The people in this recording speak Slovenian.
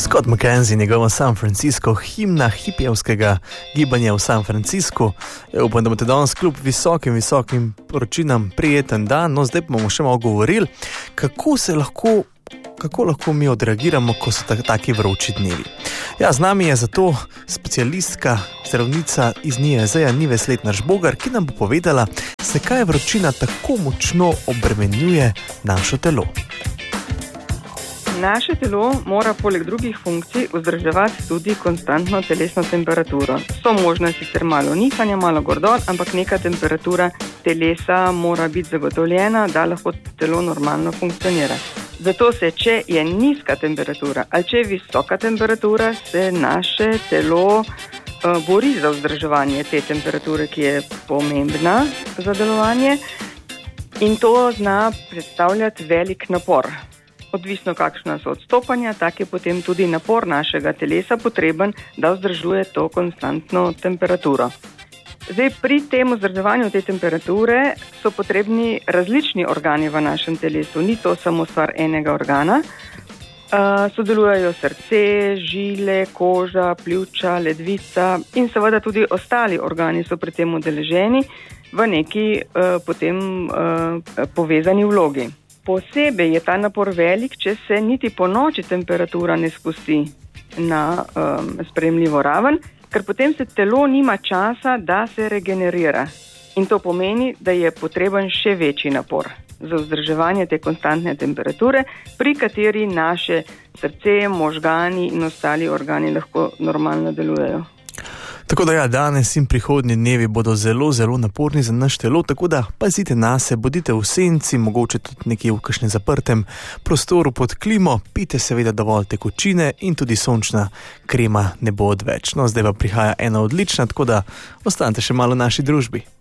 Scott McKenzie, njegovo San Francisco, himna hipijevskega gibanja v San Franciscu. Upam, da boste danes kljub visokim vročinam prijeten dan. No, zdaj bomo še malo govorili, kako lahko mi odreagiramo, ko so taki vroči dnevi. Ja, z nami je zato specialistka, zdravnica iz NIJZ-ja Nives Letnar-Žbogar, ki nam bo povedala, zakaj vročina tako močno obremenjuje naše telo. Naše telo mora poleg drugih funkcij vzdrževati tudi konstantno telesno temperaturo. So možne sicer malo nihanja, malo gordon, ampak neka temperatura telesa mora biti zagotovljena, da lahko telo normalno funkcionira. Zato se, če je nizka temperatura ali če je visoka temperatura, se naše telo bori za vzdrževanje te temperature, ki je pomembna za delovanje, in to zna predstavljati velik napor. Odvisno kakšna so odstopanja, tak je potem tudi napor našega telesa potreben, da vzdržuje to konstantno temperaturo. Zdaj, pri tem vzdrževanju te temperature so potrebni različni organi v našem telesu, ni to samo stvar enega organa. Sodelujejo srce, žile, koža, pljuča, ledvica in seveda tudi ostali organi so pri tem udeleženi v neki potem povezani vlogi. Posebej je ta napor velik, če se niti po noči temperatura ne spusti na sprejemljivo raven, ker potem se telo nima časa, da se regenerira. In to pomeni, da je potreben še večji napor za vzdrževanje te konstantne temperature, pri kateri naše srce, možgani in ostali organi lahko normalno delujejo. Tako da ja, danes in prihodnji dnevi bodo zelo naporni za naš telo, tako da pazite nase, bodite v senci, mogoče tudi nekje v kakšnem zaprtem prostoru pod klimo, pijte seveda dovolj tekočine in tudi sončna krema ne bo odveč. No, zdaj pa prihaja ena odlična, tako da ostanite še malo v naši družbi.